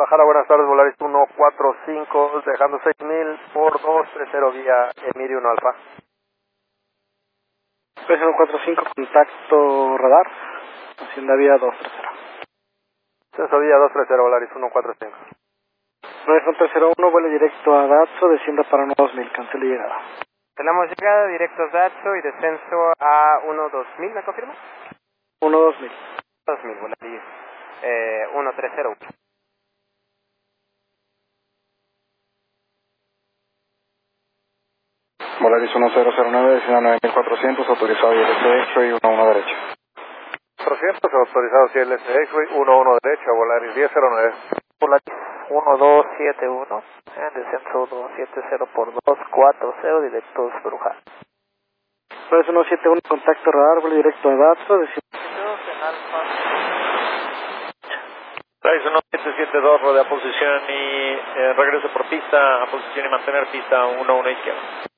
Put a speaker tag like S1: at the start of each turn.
S1: Guadalajara, buenas tardes, Volaris 145, dejando 6000 por 230 vía Emiri 1 Alfa.
S2: 3045, contacto radar, Hacienda vía 230.
S1: Censo vía 230, Volaris 145.
S2: 9301, vuelo directo a Datso, descienda para 2000, cancele llegada.
S1: Tenemos llegada directo a Datso y descenso a 12000, ¿me confirma?
S2: 2000.
S1: 2000, Volaris 1301.
S2: Volaris 1009, descienda 9400, autorizado ILS y 11 derecha.
S1: 400, autorizado CLS X-Ray 11 derecha, Volaris 1009.
S3: Volaris 1271, descenso 270 por 240, directos Bruja.
S2: Volaris 171, contacto radar, vuelo directo a Datso, descienda.
S4: Volaris 1772, rodea posición y regrese por pista, a posición y mantener pista 11 izquierda.